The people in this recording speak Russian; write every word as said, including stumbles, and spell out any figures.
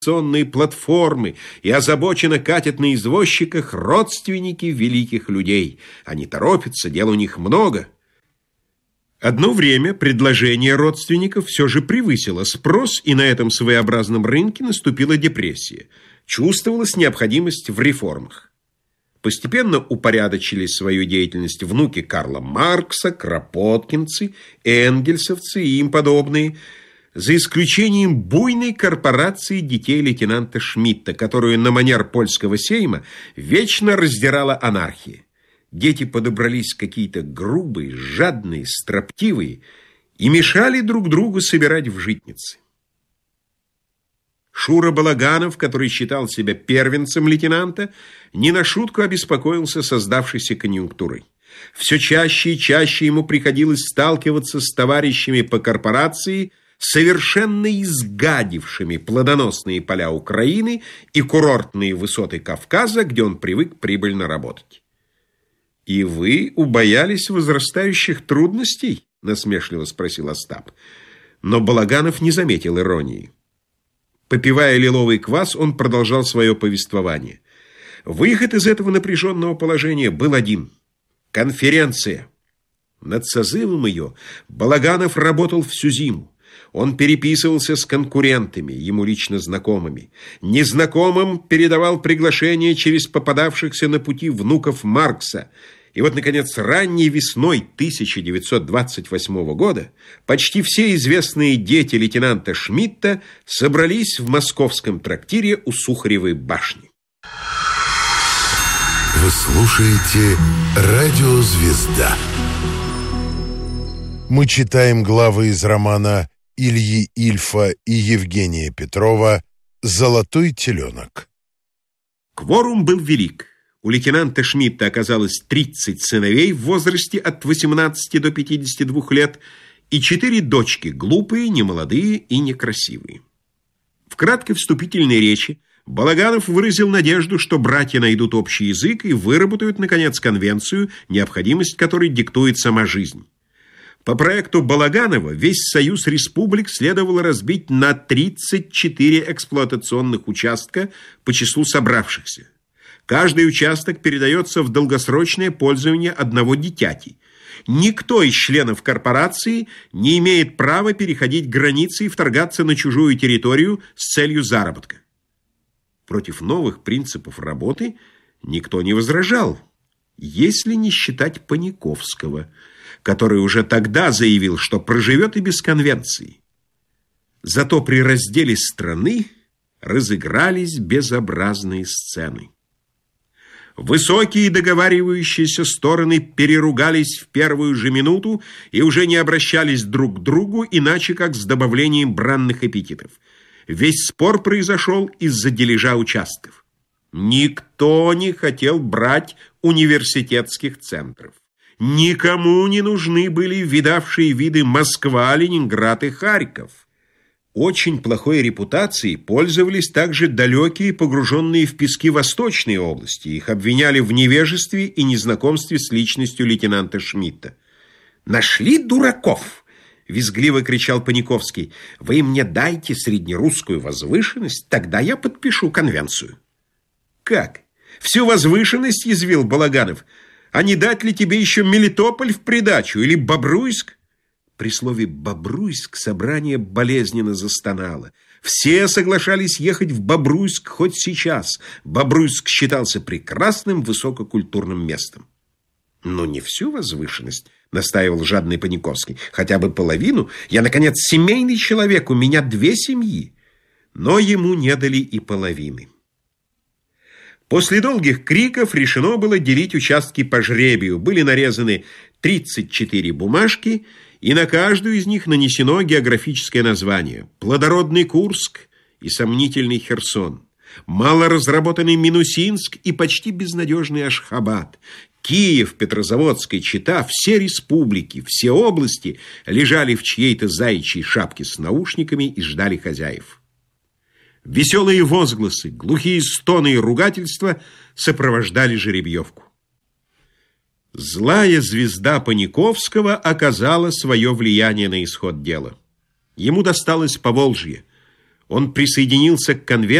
сонные платформы и озабоченно катят на извозчиках родственники великих людей. Они торопятся, дел у них много. Одно время предложение родственников все же превысило спрос, и на этом своеобразном рынке наступила депрессия. Чувствовалась необходимость в реформах. Постепенно упорядочили свою деятельность внуки Карла Маркса, кропоткинцы, энгельсовцы и им подобные, за исключением буйной корпорации детей лейтенанта Шмидта, которую на манер польского сейма вечно раздирала анархия. Дети подобрались какие-то грубые, жадные, строптивые и мешали друг другу собирать в житницы. Шура Балаганов, который считал себя первенцем лейтенанта, не на шутку обеспокоился создавшейся конъюнктурой. Все чаще и чаще ему приходилось сталкиваться с товарищами по корпорации, совершенно изгадившими плодоносные поля Украины и курортные высоты Кавказа, где он привык прибыльно работать. «И вы убоялись возрастающих трудностей?» — насмешливо спросил Остап. Но Балаганов не заметил иронии. Попивая лиловый квас, он продолжал свое повествование. Выход из этого напряженного положения был один — конференция. Над созывом ее Балаганов работал всю зиму. Он переписывался с конкурентами, ему лично знакомыми. Незнакомым передавал приглашения через попадавшихся на пути внуков Маркса. И вот, наконец, ранней весной тысяча девятьсот двадцать восьмого года почти все известные дети лейтенанта Шмидта собрались в московском трактире у Сухаревой башни. Вы слушаете «Радио Звезда». Мы читаем главы из романа Ильи Ильфа и Евгения Петрова «Золотой теленок». Кворум был велик. У лейтенанта Шмидта оказалось тридцать сыновей в возрасте от восемнадцати до пятидесяти двух лет и четыре дочки, глупые, немолодые и некрасивые. В краткой вступительной речи Балаганов выразил надежду, что братья найдут общий язык и выработают, наконец, конвенцию, необходимость которой диктует сама жизнь. По проекту Балаганова весь союз республик следовало разбить на тридцать четыре эксплуатационных участка по числу собравшихся. Каждый участок передается в долгосрочное пользование одного дитяти. Никто из членов корпорации не имеет права переходить границы и вторгаться на чужую территорию с целью заработка. Против новых принципов работы никто не возражал, если не считать Паниковского, который уже тогда заявил, что проживет и без конвенции. Зато при разделе страны разыгрались безобразные сцены. Высокие договаривающиеся стороны переругались в первую же минуту и уже не обращались друг к другу, иначе как с добавлением бранных эпитетов. Весь спор произошел из-за дележа участков. Никто не хотел брать университетских центров. Никому не нужны были видавшие виды Москва, Ленинград и Харьков. Очень плохой репутацией пользовались также далекие, погруженные в пески восточные области. Их обвиняли в невежестве и незнакомстве с личностью лейтенанта Шмидта. «Нашли дураков!» — визгливо кричал Паниковский. «Вы мне дайте среднерусскую возвышенность, тогда я подпишу конвенцию». «Как? Всю возвышенность?» — язвил Балаганов. «А не дать ли тебе еще Мелитополь в придачу или Бобруйск?» При слове «Бобруйск» собрание болезненно застонало. Все соглашались ехать в Бобруйск хоть сейчас. Бобруйск считался прекрасным высококультурным местом. «Но не всю возвышенность», — настаивал жадный Паниковский. «Хотя бы половину. Я, наконец, семейный человек, у меня две семьи». Но ему не дали и половины. После долгих криков решено было делить участки по жребию. Были нарезаны тридцать четыре бумажки, и на каждую из них нанесено географическое название: плодородный Курск и сомнительный Херсон, малоразработанный Минусинск и почти безнадежный Ашхабад, Киев, Петрозаводская Чита, все республики, все области лежали в чьей-то заячьей шапке с наушниками и ждали хозяев. Веселые возгласы, глухие стоны и ругательства сопровождали жеребьевку. Злая звезда Паниковского оказала свое влияние на исход дела. Ему досталось Поволжье. Он присоединился к конвенту